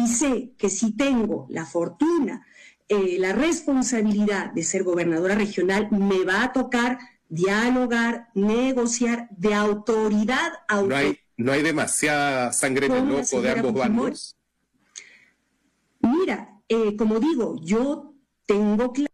sé que si tengo la fortuna, la responsabilidad de ser gobernadora regional, me va a tocar dialogar, negociar de autoridad a autoridad. ¿No hay demasiada sangre en el ojo de ambos bandos? Mira, como digo, yo tengo claro.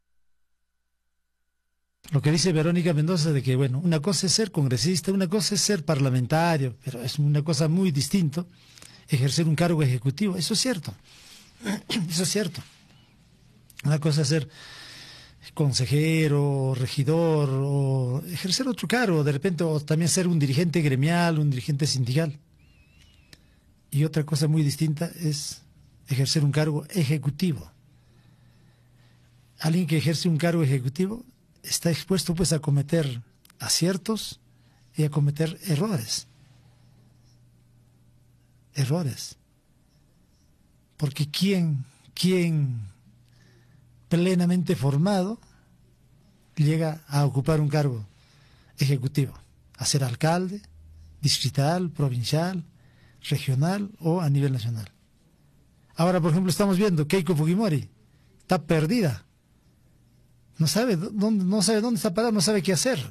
Lo que dice Verónica Mendoza de que, bueno, una cosa es ser congresista, una cosa es ser parlamentario, pero es una cosa muy distinta ejercer un cargo ejecutivo. Eso es cierto. Eso es cierto. Una cosa es ser consejero, regidor, o ejercer otro cargo, de repente, o también ser un dirigente gremial, un dirigente sindical. Y otra cosa muy distinta es ejercer un cargo ejecutivo. Alguien que ejerce un cargo ejecutivo está expuesto pues a cometer aciertos y a cometer errores. Errores. Porque ¿quién plenamente formado llega a ocupar un cargo ejecutivo? A ser alcalde, distrital, provincial, regional o a nivel nacional. Ahora, por ejemplo, estamos viendo Keiko Fujimori, está perdida. No sabe dónde está parada, no sabe qué hacer.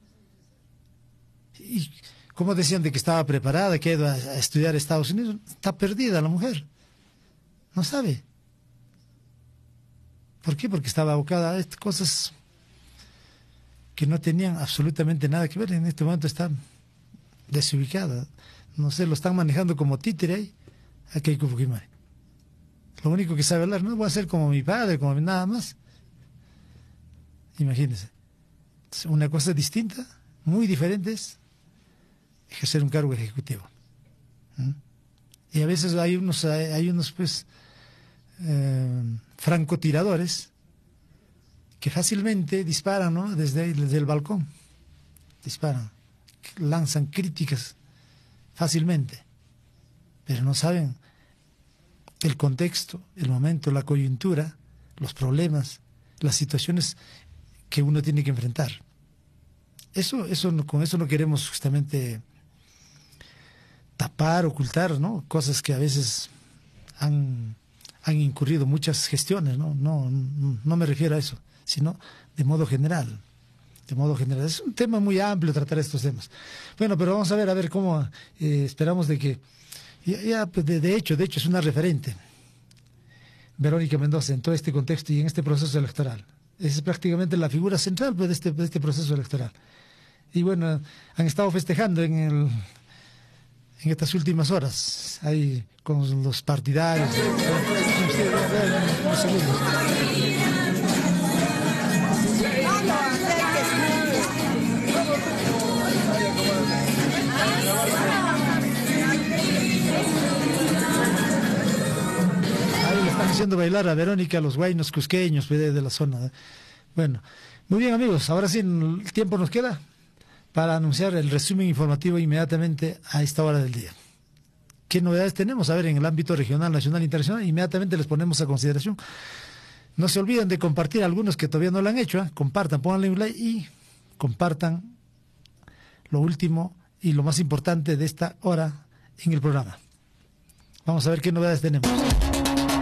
Y como decían de que estaba preparada, que iba a estudiar a Estados Unidos, está perdida la mujer. No sabe. ¿Por qué? Porque estaba abocada a cosas que no tenían absolutamente nada que ver. En este momento está desubicada. No sé, lo están manejando como títere ahí a Keiko Fujimori. Lo único que sabe hablar, no voy a ser como mi padre, como nada más. Imagínense. Una cosa distinta, muy diferente es ejercer un cargo ejecutivo. Y a veces hay unos pues francotiradores que fácilmente disparan, ¿no? Desde el balcón. Disparan, lanzan críticas fácilmente, pero no saben el contexto, el momento, la coyuntura, los problemas, las situaciones que uno tiene que enfrentar. Con eso no queremos justamente tapar, ocultar, ¿no? Cosas que a veces han incurrido muchas gestiones, ¿no? No me refiero a eso, sino de modo general. De modo general. Es un tema muy amplio tratar estos temas. Bueno, pero vamos a ver cómo esperamos de que... de hecho es una referente, Verónica Mendoza, en todo este contexto y en este proceso electoral. Es prácticamente la figura central pues, de este proceso electoral. Y bueno, han estado festejando en estas últimas horas, ahí con los partidarios. Están haciendo bailar a Verónica, los guaynos cusqueños de la zona. Bueno, muy bien amigos, ahora sí el tiempo nos queda para anunciar el resumen informativo inmediatamente a esta hora del día. ¿Qué novedades tenemos? A ver, en el ámbito regional, nacional e internacional, inmediatamente les ponemos a consideración. No se olviden de compartir algunos que todavía no lo han hecho, compartan, pónganle un like y compartan lo último y lo más importante de esta hora en el programa. Vamos a ver qué novedades tenemos.